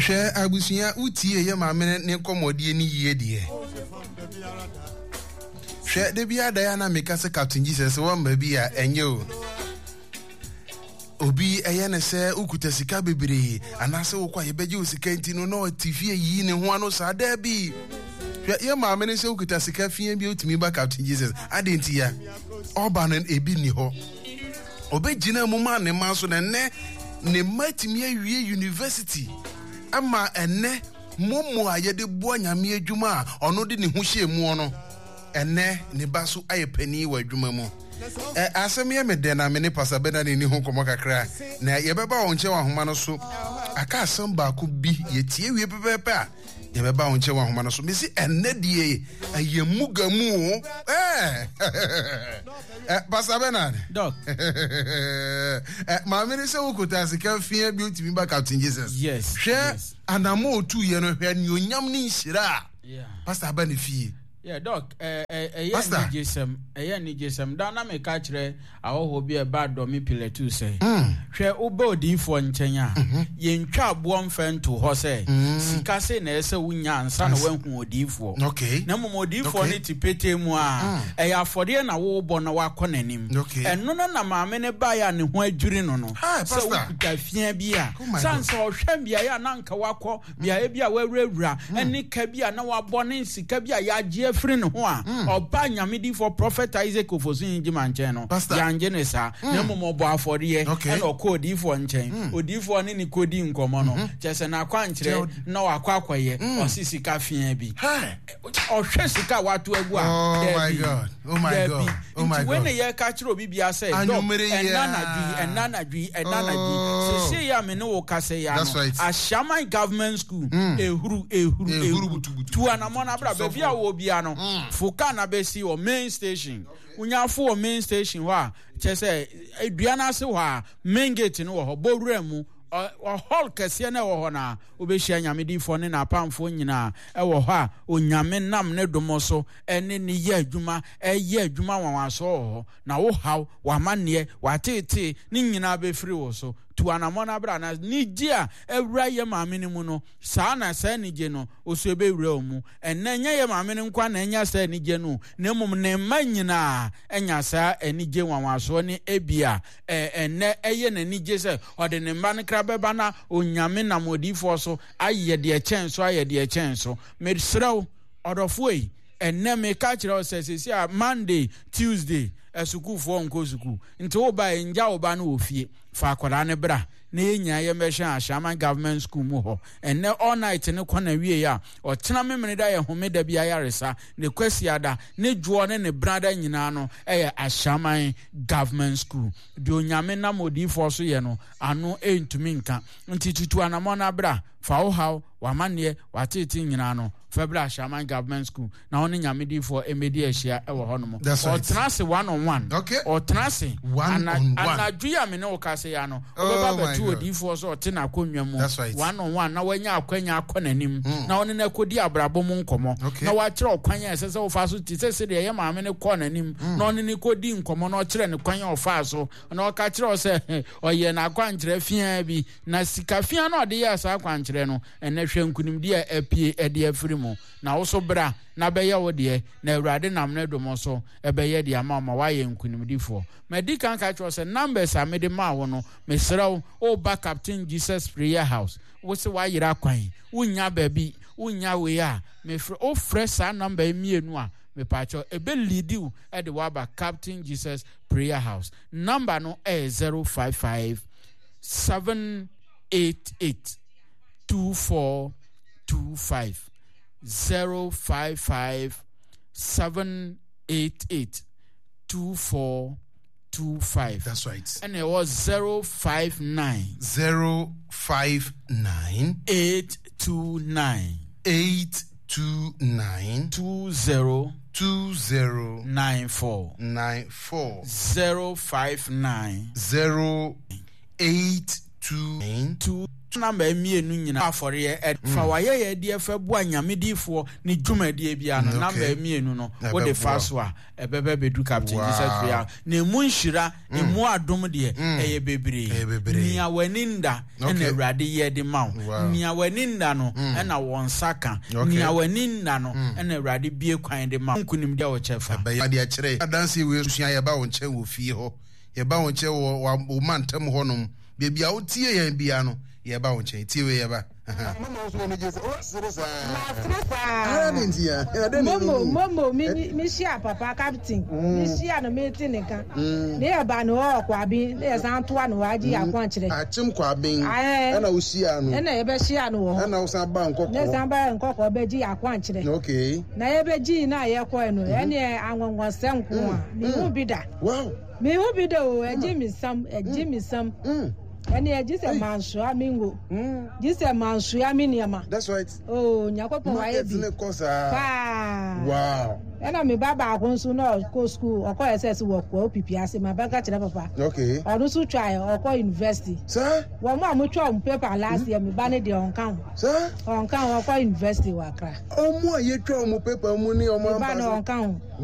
Share abusunya utie ye maame ne komodie ni yie de. Share de bia Diana meka se Captain Jesus won ba bia enye o. Obi eyene se ukuta sika bebre anase wo kwa ye beje osika ntino no TV yi ne ho ano sa da bi. Ye maame ne se ukuta sika fie bi otimi ba Captain Jesus adenti ya. Oba no ebi ni ho. Obegina mu ma ne ma so ne matimi awie university. Ama ene momo ayede bo nyame adwuma a ono de ne ho hye mu ono ene ne baso ayepani wa adwuma mu asem ye mede na me ne Pastor Bernard ni ho komo kakra na ye beba wo nche wa homa no so aka asem ba ko bi ye tie wie pepepe a ye beba wo nche wa homa no so me si ene die ayemuga mu Pastor Bernard Doc ma me ne se wo kota sika fie bi otimi ba Captain Jesus yes anamo otu ye no hwe ni onyam ni nhira Pastor Bernard fie Doc ni jesem da na me ka kire awoho bi e ba do me piletu say hwe oba odifo nkyenya ye ntwa abo mfento ho say sika se na ese wunya ansa na wanhu odifo na mom odifo ne tipete mu a e afode na wo bo na wakonanim eno na maame ne ba ya ne ho adwiri no no so wuta fia bi a sansa ohwam bia ya na nka wakọ bia bia wawurawura eni ka bia na wabọ ne sika bia ya je free no ho a oba nyamedi for prophet Isaac Ofosun Jimanche no yanje ne sa na mom obo afode ye na okodi for nchen odifo ne ni kodi nkomo no chese na kwankyere na wakọ akoye osisika fia bi ohwe sika watu agu a oh my god when ye ka kire obi bia say enana dwi se ya me no ka say ya no Ashaman government school ehuru tu anamona bra be bia wo bia no fuka na be si o main station unyafo o main station wa chese eduana se wa main gate no wo bowura mu o hall kese na wo ho na obehia nyamedifo ne na pamfo nyina e wo ho a onyame nam ne domoso ene ne ye adwuma wanwaso ho na wo haw wa manne wa tete ne nyina be free wo so tu anamona bra na nigia ewura ye maame ne mu no saa na saa nige no oso be wura mu enanya ye maame ne nkwa na enya saa nige no na mum ne manyina enya saa enige wanwaso ne ebia enne eye na nige se ode ne mba ne krabeba na onyame na modifo so aye de chenso medsrew odofo yi enne me ka kire o sesi a Monday Tuesday esukufo nko suku nti wo ba enja wo ba na ofie fa akwara ne bra na enya ye mesha Ashaman government school mu ho enne all night ne kwana wie ya o tena memene da ye homeda bia yaresa ne kwasiada ne juo ne brada nyina no Ashaman government school de onyame na modifo so ye no ano entumi nka nti tutu anamona bra fa wo haw wa manne wa tete nyina no February Ashaman government school na oni nyamedifo emedi ahia e wo ho no mo o trase 1-on-1 o trase anadua me ne o kase ya no o baba batu odifo so o te na konwa mu 1-on-1 na wanya akwanya akonanim na oni na kodi abrabo mu nkomo na wa kire okwanya esese o fa so ti sese de ye maame ne konanim na oni ne kodi nkomo na o kire ne kwanya o fa so na o ka kire o se o ye na akwankyere fia bi na sika fia na o de ya sa akwankyere no ene hwe nkunim de apie ede afiri na wo so bra na be ye wo de na awurade nam na domo so e be ye de ama wa ye nkunimdifo medical ka cho se numbers a me de ma wo no me srew o ba Captain Jesus Prayer House wo se wa yira kwan wunya baby wunya we a me o fresh number mienu a me pacho ebe lead you e de wa ba Captain Jesus Prayer House number no 055 788 2425 055 788 2425. That's right. And it was 059 829 2094 059 829 2 number emienu nyina afore fa waye ye de fa bu anyamedifo ne dwumadie bia no number emienu no wo de fa so a ebebe bedu Captain Jesus bia na emu nhira emu adom de eye bebre nia waninda na Awurade ye de mawo nia waninda no na won saka nia waninda no na Awurade bie kwan de mawo nkunim de wo chefa ba de akire adanse we sua ye ba wo nche wo fie ho ye ba wo nche wo mantam honom bebia wo tie ye bia no ye ba won chen ti we ye ba mama so me je o sirisa momo mi shia papa Captain mi shia no me ti nìkan ne e ba no kwa bi ne san to no waji akwan kire achim kwa bin na wo shia no na ye be shia no wo na wo san ba nkoko ne san ba nkoko be ji akwan kire okay na ye be ji na ye ko no ene anwonwo senko a mi hu bi da wow mi hu bi da o eji mi sam and yeah, just a man, so I mean, just a man, so I mean, Yama. That's right. Oh, Nyako, wow. And I'm a baba, I want to know, go school, or call SS work, or PPS, my bank at Papa. Okay. Or also try, or call university. Sir? One more much on paper last year, me banned the on count. Sir? On count, or call university worker. Oh, more, you try more paper money or more on count.